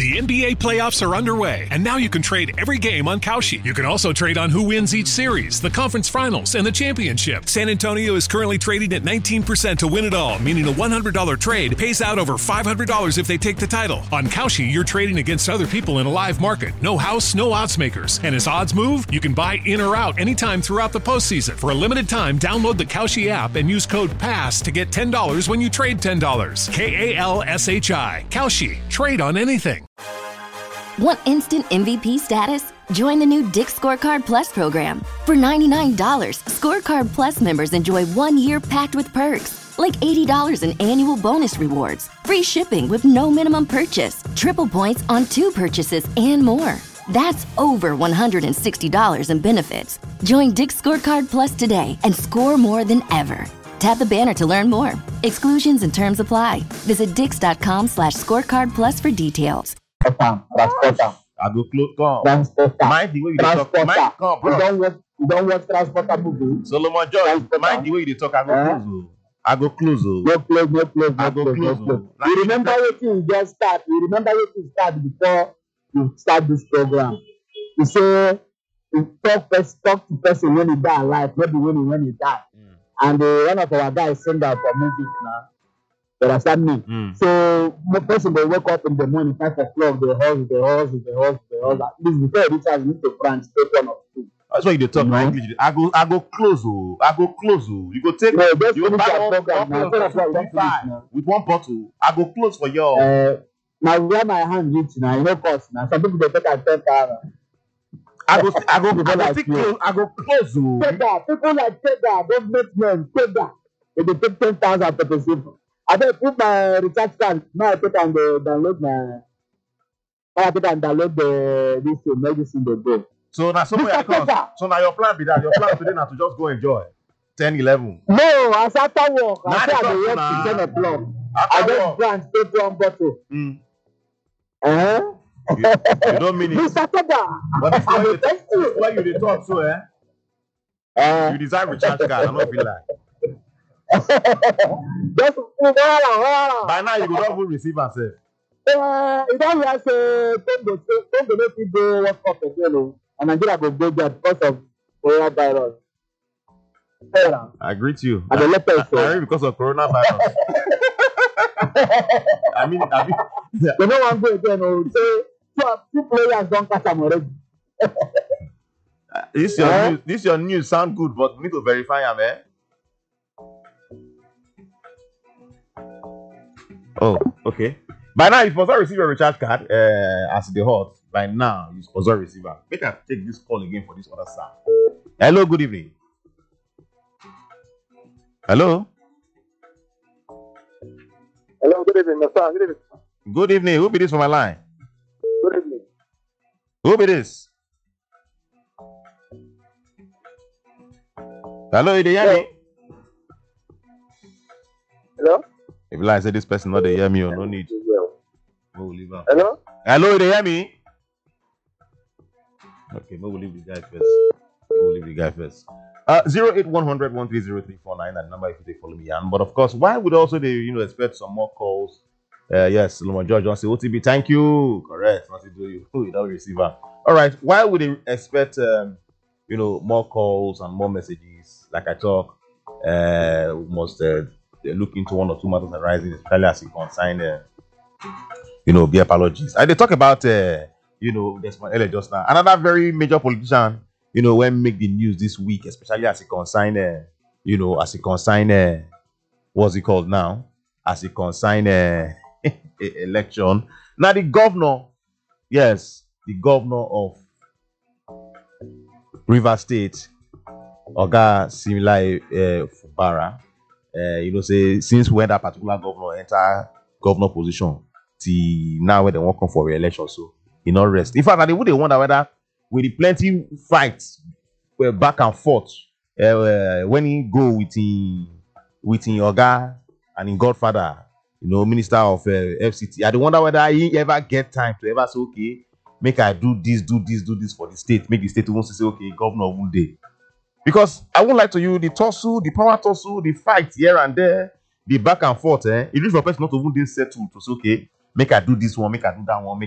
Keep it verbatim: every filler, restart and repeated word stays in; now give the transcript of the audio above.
The N B A playoffs are underway, and now you can trade every game on Kalshi. You can also trade on who wins each series, the conference finals, and the championship. San Antonio is currently trading at nineteen percent to win it all, meaning a one hundred dollars trade pays out over five hundred dollars if they take the title. On Kalshi, you're trading against other people in a live market. No house, no odds makers. And as odds move, you can buy in or out anytime throughout the postseason. For a limited time, download the Kalshi app and use code PASS to get ten dollars when you trade ten dollars. K A L S H I. Kalshi. Trade on anything. Want instant M V P status? Join the new Dick's Scorecard Plus program. For ninety-nine dollars, Scorecard Plus members enjoy one year packed with perks, like eighty dollars in annual bonus rewards, free shipping with no minimum purchase, triple points on two purchases, and more. That's over one hundred sixty dollars in benefits. Join Dick's Scorecard Plus today and score more than ever. Tap the banner to learn more. Exclusions and terms apply. Visit dix.com slash scorecard plus for details. Transporter. I go close. Come. Transporter. Mind the way you dey talk. Mind, come, You bro. don't watch, you don't watch Transporter movie? Solomon George. Transporter. Mind the way you dey talk. I go Eh? close. Oh. I go close. Oh. No close, no close, I no go close, no close, close. oh. You remember what you just start? You remember what you start before you start this program? You say, you talk, first, talk to person when he die alive, maybe when he, when he die. Mm. And uh, one of our guys sing out for music now. You understand me? Mm. So, the person will wake up in the morning, five o'clock, the horse, the horse, the horse, the horse. At least before it reaches, you need to branch, take one or two. That's why you dey talk You my know? English. I go, I go close. Oh. I go close. Oh. You go take. No, just you finish buy our one, program one now. plus So that's why we two, finish five now. with one bottle. I go close for you. Uh, now where my hand reach now, you know cost now. Some people they take at ten thousand. I go, I go, I People go like take you. close. I go close. Oh. Tega, people like Tega, government men, Tega, they dey take ten thousand per person. I dey put my recharge card. Now I take and uh, download my. Now I take and download the this uh, medicine they go. So now somewhere I come. So now your plan be that. Your plan today now to just go enjoy. ten, eleven. No, as after work, Nah, I say I the dey work talk till now. ten o'clock. I After just work. branch take one bottle. Mm. Eh? You, you don't mean it. Mister Tega, But this I why dey you thank you. why you dey talk so, eh? Eh? You deserve recharge card. I don't feel like. Just wahala, wahala. By now you go not even receive yourself. Uh, you don't hear say Congo Congo no fit go World Cup again o, and Nigeria go go there because of coronavirus. Yeah. I greet you. I dey let I, us I say mean because of coronavirus. I mean, I mean, yeah. they no wan go again o. Say two two players don catch am already. this your Eh? news. This your news sound good, but we need to verify am, eh? Oh, okay. By now, you supposed to receive your recharge card uh, as the hot. By now, you supposed to receive it. Make I take this call again for this other side. Hello, good evening. Hello. Hello, good evening, Mister Good evening. Good evening. Who be this for my line? Good evening. Who be this? Hello, you dey hear me? Hello. If like say this person not dey hear me, or no need. Well. We'll leave am. Hello. Hello, you dey hear me? Okay, we'll leave the guy first. We'll leave the guy first. Uh, zero eight one hundred one three zero three four nine. That number if you take follow me. And but of course, why would also they you know expect some more calls? Uh, yes, Solomon George wants to say O T B. Thank you. Correct. Nothing to you. Oh, you don't receive her. All right. Why would they expect um, you know more calls and more messages? Like I talk, uh, we must uh, look into one or two matters arising, especially as it concern uh, you know be apologies. I they talk about uh, you know Desmond Elliott just now. Another very major politician. You know, when make the news this week, especially as it concern, uh, you know, as it concern, uh, what's it called now? As it concern uh, election. Now the governor, yes, the governor of Rivers State, Oga Similai uh, Fubara, uh, you know, say since when that particular governor enter governor position, till now when they won't come for re-election, so he not rest. In fact, they would wonder whether. With the plenty fights uh, back and forth uh, uh, when he go with him with him Oga and him Godfather, you know, Minister of uh, F C T. I don't wonder whether he ever get time to ever say, okay, make I do this, do this, do this for the state. Make the state wants to say, okay, governor one day. Because I won't lie to you, the tussle, the power tussle, the fight here and there, the back and forth, eh, it is for a person not to even settle to say, okay, make I do this one, make I do that one, make